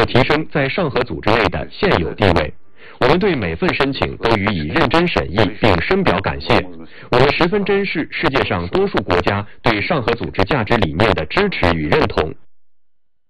提升在上合组织内的现有地位。我们对每份申请都予以认真审议，并深表感谢。我们十分珍视世界上多数国家对上合组织价值理念的支持与认同，